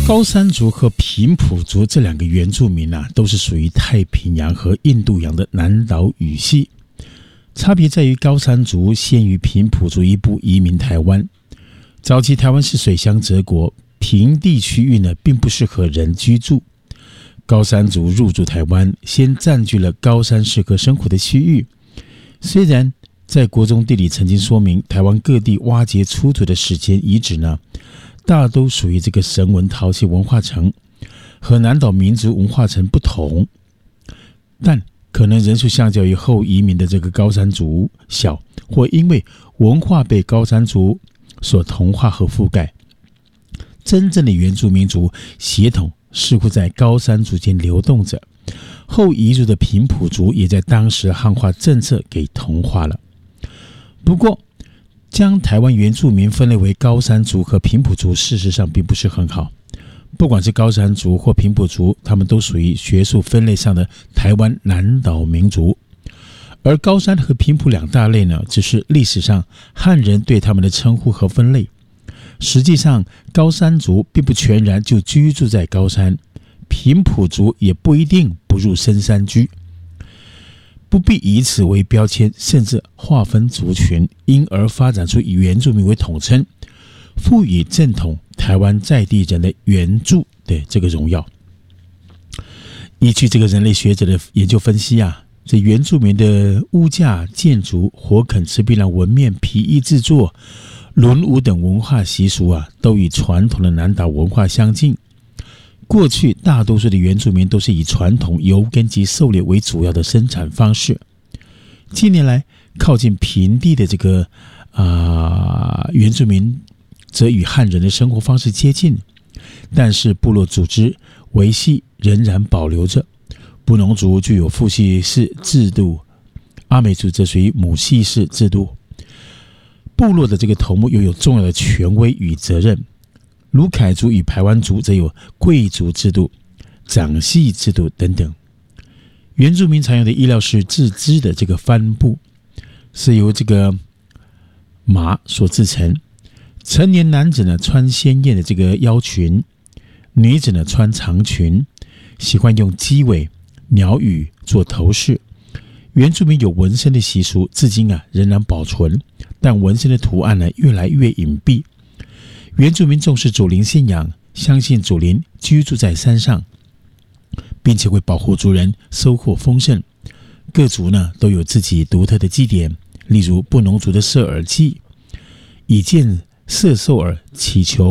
高山族和平埔族这两个原住民都是属于太平洋和印度洋的南岛语系。差别在于高山族先于平埔族一步移民台湾。早期台湾是水乡泽国，平地区域并不适合人居住。高山族入驻台湾，先占据了高山适合生活的区域。虽然在国中地理曾经说明，台湾各地挖掘出土的史前遗址大都属于这个绳文陶器文化层，和南岛民族文化层不同，但可能人数相较于后移民的这个高山族小，或因为文化被高山族所同化和覆盖。真正的原住民族血统似乎在高山族间流动着，后移入的平埔族也在当时汉化政策给同化了。不过将台湾原住民分类为高山族和平埔族，事实上并不是很好。不管是高山族或平埔族，他们都属于学术分类上的台湾南岛民族。而高山和平埔两大类只是历史上汉人对他们的称呼和分类。实际上，高山族并不全然就居住在高山，平埔族也不一定不入深山居。不必以此为标签，甚至划分族群，因而发展出以原住民为统称，赋予正统台湾在地人的原住的这个荣耀。依据这个人类学者的研究分析这原住民的屋架、建筑、火垦、赤壁蓝纹面、皮衣制作、轮舞等文化习俗都与传统的南岛文化相近。过去大多数的原住民都是以传统游耕及狩猎为主要的生产方式。近年来，靠近平地的这个原住民则与汉人的生活方式接近，但是部落组织维系仍然保留着。布农族具有父系氏制度，阿美族则属于母系氏制度。部落的这个头目拥有重要的权威与责任。鲁凯族与排湾族则有贵族制度、长系制度等等。原住民常用的衣料是自织的这个帆布，是由这个麻所制成。成年男子穿鲜艳的这个腰裙，女子穿长裙，喜欢用鸡尾、鸟羽做头饰。原住民有纹身的习俗，至今仍然保存，但纹身的图案越来越隐蔽。原住民重视祖灵信仰，相信祖灵居住在山上，并且会保护族人收获丰盛。各族都有自己独特的祭典，例如布农族的射耳祭，以箭射兽耳，祈求